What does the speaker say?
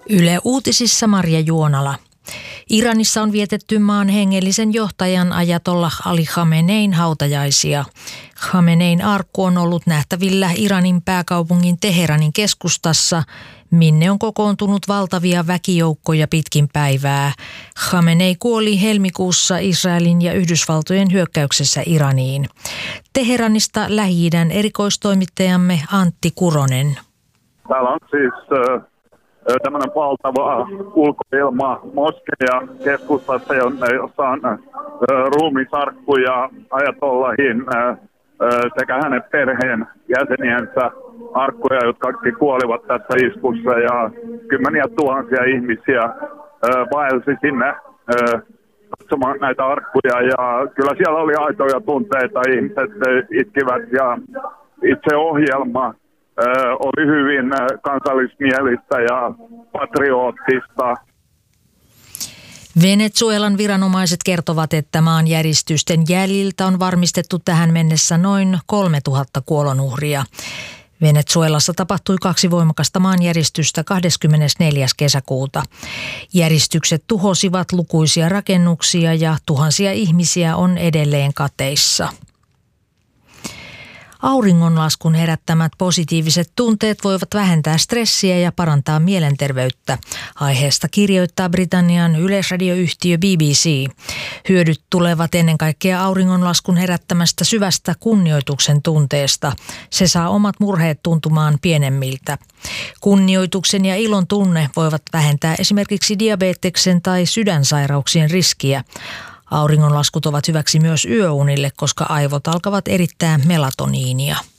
Yle Uutisissa Marja Juonala. Iranissa on vietetty maan hengellisen johtajan ajatollah Ali Khamenein hautajaisia. Khamenein arkku on ollut nähtävillä Iranin pääkaupungin Teheranin keskustassa, minne on kokoontunut valtavia väkijoukkoja pitkin päivää. Khamenei kuoli helmikuussa Israelin ja Yhdysvaltojen hyökkäyksessä Iraniin. Teheranista Lähi-idän erikoistoimittajamme Antti Kuronen. Täällä on siis tämmöinen valtava ulkoilma moskeja keskustassa, jossa on ruumisarkkuja ajatollahin sekä hänen perheen jäseniensä arkkuja, jotka kuolivat tässä iskussa, ja kymmeniä tuhansia ihmisiä vaelsi sinne katsomaan näitä arkkuja, ja kyllä siellä oli aitoja tunteita, ihmiset itkivät, ja itse ohjelma oli hyvin kansallismielistä ja patriootista. Venezuelan viranomaiset kertovat, että maanjäristysten jäljiltä on varmistettu tähän mennessä noin 3000 kuolonuhria. Venezuelassa tapahtui 2 voimakasta maanjäristystä 24. kesäkuuta. Järistykset tuhosivat lukuisia rakennuksia ja tuhansia ihmisiä on edelleen kateissa. Auringonlaskun herättämät positiiviset tunteet voivat vähentää stressiä ja parantaa mielenterveyttä. Aiheesta kirjoittaa Britannian yleisradioyhtiö BBC. Hyödyt tulevat ennen kaikkea auringonlaskun herättämästä syvästä kunnioituksen tunteesta. Se saa omat murheet tuntumaan pienemmiltä. Kunnioituksen ja ilon tunne voivat vähentää esimerkiksi diabeteksen tai sydänsairauksien riskiä. Auringonlaskut ovat hyväksi myös yöunille, koska aivot alkavat erittää melatoniinia.